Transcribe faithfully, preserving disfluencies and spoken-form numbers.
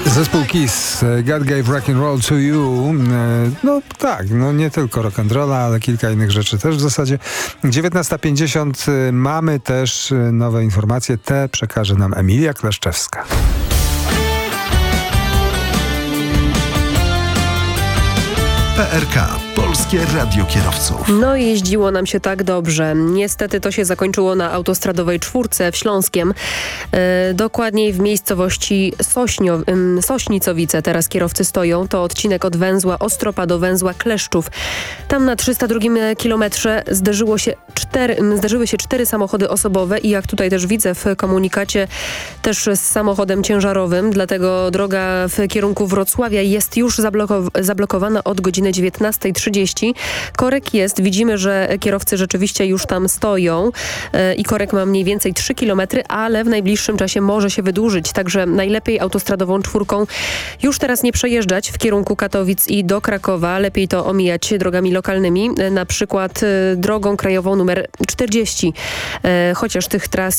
Zespół Kiss, God Gave Rock and Roll to You. No tak, no nie tylko rock and roll, ale kilka innych rzeczy też w zasadzie. dziewiętnasta pięćdziesiąt, mamy też nowe informacje, te przekaże nam Emilia Kleszczewska. P R K. Polskie Radio Kierowców. No i jeździło nam się tak dobrze. Niestety to się zakończyło na autostradowej czwórce w Śląskiem. E, dokładniej w miejscowości Sośnio, ym, Sośnicowice. Teraz kierowcy stoją. To odcinek od węzła Ostropa do węzła Kleszczów. Tam na trzysta drugim kilometrze zderzyło się cztery, zderzyły się cztery samochody osobowe i jak tutaj też widzę w komunikacie, też z samochodem ciężarowym. Dlatego droga w kierunku Wrocławia jest już zablokow- zablokowana od godziny dziewiętnastej trzydzieści. Korek jest. Widzimy, że kierowcy rzeczywiście już tam stoją e, i korek ma mniej więcej trzy kilometry, ale w najbliższym czasie może się wydłużyć. Także najlepiej autostradową czwórką już teraz nie przejeżdżać w kierunku Katowic i do Krakowa. Lepiej to omijać drogami lokalnymi, e, na przykład e, drogą krajową numer czterdzieści. E, chociaż tych tras